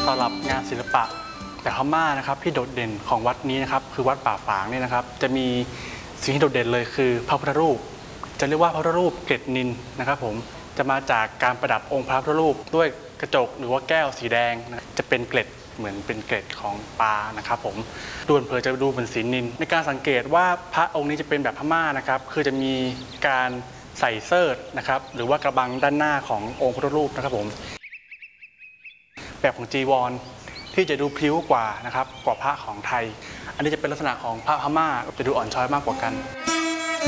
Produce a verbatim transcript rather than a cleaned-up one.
สำหรับงานศิลปะแบบพม่านะครับที่โดดเด่นของวัดนี้นะครับคือวัดป่าฝางเนี่ยนะครับจะมีสิ่งที่โดดเด่นเลยคือพระพุทธรูปจะเรียกว่าพระพุทธรูปเกล็ดนิลนะครับผมจะมาจากการประดับองค์พระพุทธรูปด้วยกระจกหรือว่าแก้วสีแดงนะจะเป็นเกล็ดเหมือนเป็นเกล็ดของปลานะครับผมดูเผินจะดูเหมือนสีนิลในการสังเกตว่าพระองค์นี้จะเป็นแบบพม่านะครับคือจะมีการใส่เสิร์ธนะครับหรือว่ากระบังด้านหน้าขององค์พระพุทธรูปนะครับผมแบบของจีวรที่จะดูพลิ้วกว่านะครับกว่าพระของไทยอันนี้จะเป็นลักษณะของพระพม่าจะดูอ่อนช้อยมากกว่ากัน